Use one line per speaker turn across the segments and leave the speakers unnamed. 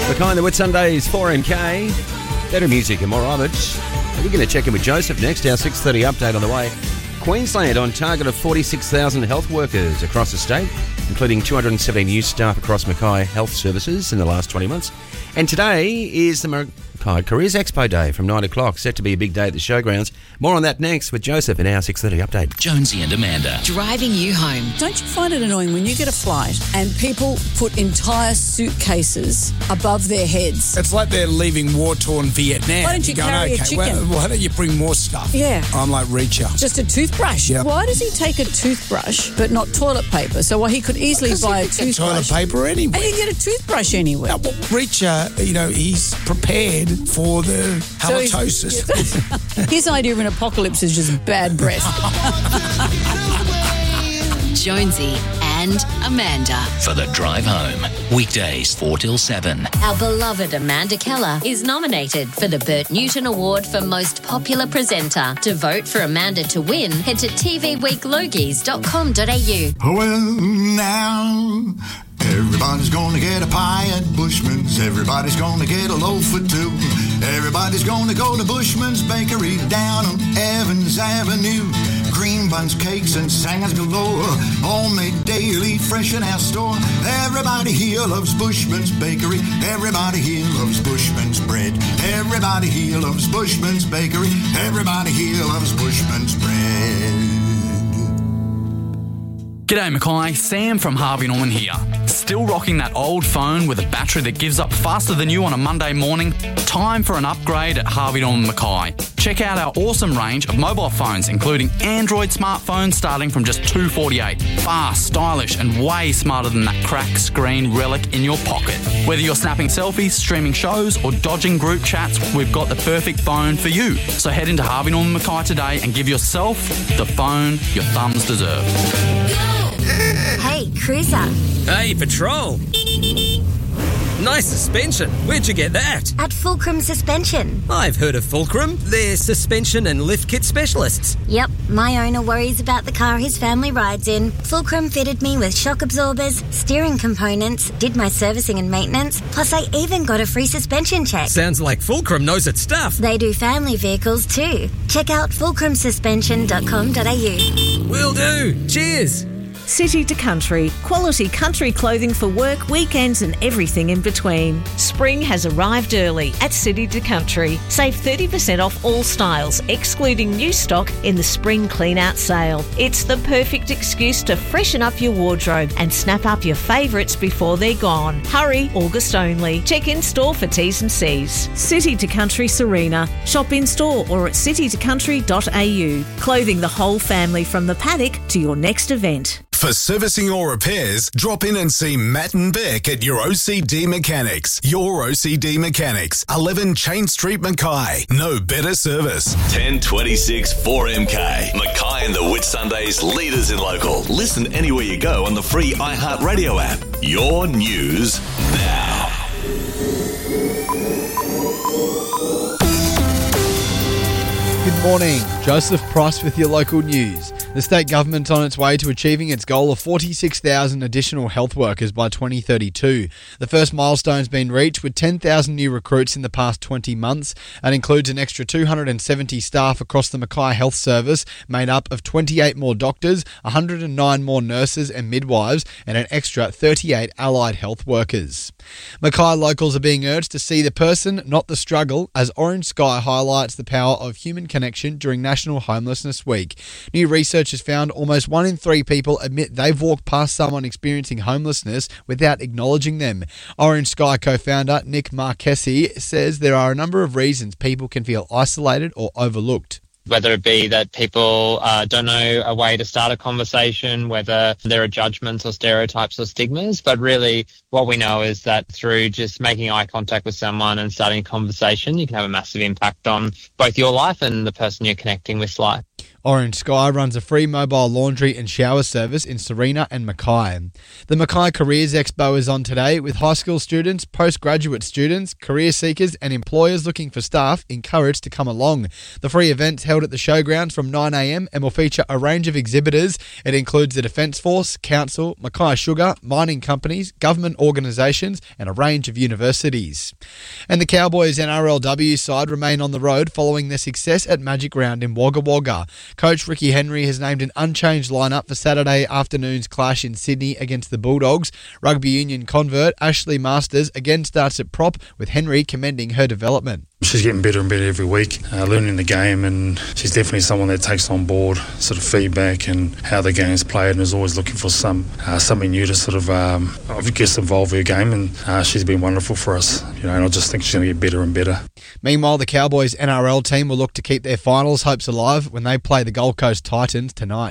Mackay and the Whitsundays, 4MK. Better music and more of it. We're going to check in with Joseph next. Our 6:30 update on the way. Queensland on target of 46,000 health workers across the state, including 270 new staff across Mackay Health Services in the last 20 months. And today is the Mackay Careers Expo Day from 9 o'clock, set to be a big day at the showgrounds. More on that next with Joseph in our 6:30 update.
Jonesy and Amanda.
Driving you home.
Don't you find it annoying when you get a flight and people put entire suitcases above their heads?
It's like they're leaving war-torn Vietnam.
Why don't you carry a chicken?
Why don't you bring more stuff?
Yeah.
I'm like Reacher.
Just a toothbrush.
Yeah.
Why does he take a toothbrush but not toilet paper? So he could easily buy a toothbrush.
Toilet paper anyway.
And you get a toothbrush anywhere.
Now, Reacher, he's prepared for the halitosis.
His idea of an apocalypse is just bad breath.
Jonesy and Amanda.
For the drive home. Weekdays 4 till 7.
Our beloved Amanda Keller is nominated for the Bert Newton Award for Most Popular Presenter. To vote for Amanda to win, head to tvweeklogies.com.au.
Well, now everybody's gonna get a pie at Bushman's. Everybody's gonna get a loaf or two. Everybody's gonna go to Bushman's Bakery down on Evans Avenue. Cream buns, cakes, and sangers galore, all made daily, fresh in our store. Everybody here loves Bushman's Bakery. Everybody here loves Bushman's bread. Everybody here loves Bushman's Bakery. Everybody here loves Bushman's bread.
G'day Mackay, Sam from Harvey Norman here. Still rocking that old phone with a battery that gives up faster than you on a Monday morning? Time for an upgrade at Harvey Norman Mackay. Check out our awesome range of mobile phones, including Android smartphones starting from just $248. Fast, stylish, and way smarter than that cracked screen relic in your pocket. Whether you're snapping selfies, streaming shows, or dodging group chats, we've got the perfect phone for you. So head into Harvey Norman Mackay today and give yourself the phone your thumbs deserve.
Hey, Cruiser.
Hey, Patrol. Nice suspension. Where'd you get that?
At Fulcrum Suspension.
I've heard of Fulcrum. They're suspension and lift kit specialists.
Yep, my owner worries about the car his family rides in. Fulcrum fitted me with shock absorbers, steering components, did my servicing and maintenance, plus I even got a free suspension check.
Sounds like Fulcrum knows its stuff.
They do family vehicles too. Check out fulcrumsuspension.com.au.
Will do. Cheers.
City to Country, quality country clothing for work, weekends and everything in between. Spring has arrived early at City to Country. Save 30% off all styles, excluding new stock in the spring clean-out sale. It's the perfect excuse to freshen up your wardrobe and snap up your favourites before they're gone. Hurry, August only. Check in store for T's and C's. City to Country Serena. Shop in store or at citytocountry.au. Clothing the whole family from the paddock to your next event.
For servicing or repairs, drop in and see Matt and Beck at your OCD Mechanics. Your OCD Mechanics, 11 Chain Street, Mackay. No better service.
1026 4MK. Mackay and the Whitsundays, leaders in local. Listen anywhere you go on the free iHeartRadio app. Your news now.
Good morning. Joseph Price with your local news. The state government's on its way to achieving its goal of 46,000 additional health workers by 2032. The first milestone's been reached with 10,000 new recruits in the past 20 months and includes an extra 270 staff across the Mackay Health Service, made up of 28 more doctors, 109 more nurses and midwives, and an extra 38 allied health workers. Mackay locals are being urged to see the person, not the struggle, as Orange Sky highlights the power of human connection during National Homelessness Week. New research has found almost 1 in 3 people admit they've walked past someone experiencing homelessness without acknowledging them. Orange Sky co-founder Nick Marquesi says there are a number of reasons people can feel isolated or overlooked.
Whether it be that people don't know a way to start a conversation, whether there are judgments or stereotypes or stigmas. But really what we know is that through just making eye contact with someone and starting a conversation, you can have a massive impact on both your life and the person you're connecting with's life.
Orange Sky runs a free mobile laundry and shower service in Serena and Mackay. The Mackay Careers Expo is on today with high school students, postgraduate students, career seekers and employers looking for staff encouraged to come along. The free event's held at the showgrounds from 9am and will feature a range of exhibitors. It includes the Defence Force, Council, Mackay Sugar, mining companies, government organisations and a range of universities. And the Cowboys NRLW side remain on the road following their success at Magic Round in Wagga Wagga. Coach Ricky Henry has named an unchanged lineup for Saturday afternoon's clash in Sydney against the Bulldogs. Rugby union convert Ashley Masters again starts at prop, with Henry commending her development.
She's getting better and better every week, learning the game, and she's definitely someone that takes on board sort of feedback and how the game's played, and is always looking for something new to sort of, I guess, involve her game, and she's been wonderful for us, and I just think she's going to get better and better.
Meanwhile, the Cowboys NRL team will look to keep their finals hopes alive when they play the Gold Coast Titans tonight.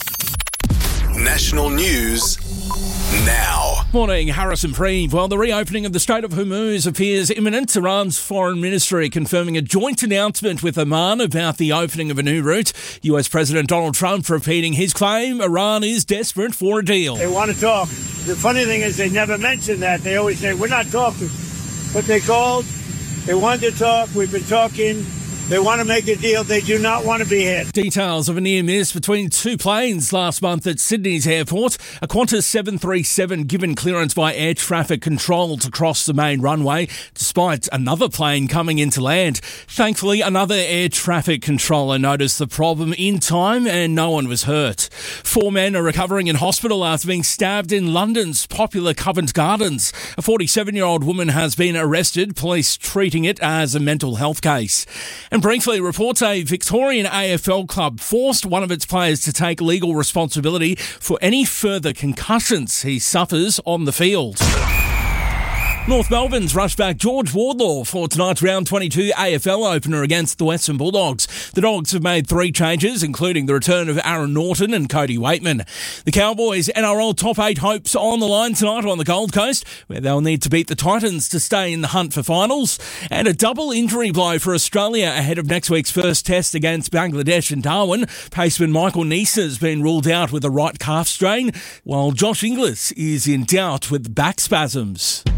National news now.
Morning, Harrison Preeve. Well, the reopening of the Strait of Hormuz appears imminent. Iran's foreign ministry confirming a joint announcement with Oman about the opening of a new route. US President Donald Trump repeating his claim Iran is desperate for a deal.
They want to talk. The funny thing is they never mention that. They always say, we're not talking. But they called. They wanted to talk. We've been talking. They want to make a deal. They do not want to be hit.
Details of a near miss between two planes last month at Sydney's airport. A Qantas 737 given clearance by air traffic control to cross the main runway, despite another plane coming into land. Thankfully, another air traffic controller noticed the problem in time and no one was hurt. 4 men are recovering in hospital after being stabbed in London's popular Covent Gardens. A 47-year-old woman has been arrested, police treating it as a mental health case. And briefly, reports a Victorian AFL club forced one of its players to take legal responsibility for any further concussions he suffers on the field. North Melbourne's rushed back George Wardlaw for tonight's round 22 AFL opener against the Western Bulldogs. The Dogs have made 3 changes, including the return of Aaron Norton and Cody Waitman. The Cowboys NRL top 8 hopes on the line tonight on the Gold Coast, where they'll need to beat the Titans to stay in the hunt for finals. And a double injury blow for Australia ahead of next week's first test against Bangladesh and Darwin. Paceman Michael Neser has been ruled out with a right calf strain, while Josh Inglis is in doubt with back spasms.